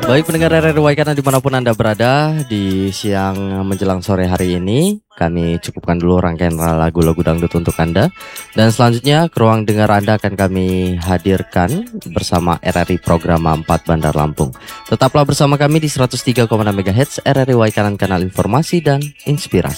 Baik pendengar RRY Kanan dimanapun Anda berada di siang menjelang sore hari ini, kami cukupkan dulu rangkaian lagu-lagu dangdut untuk Anda. Dan selanjutnya ke ruang dengar Anda akan kami hadirkan bersama RRI Program 4 Bandar Lampung. Tetaplah bersama kami di 103,6 MHz RRY Kanan, kanal informasi dan inspirasi.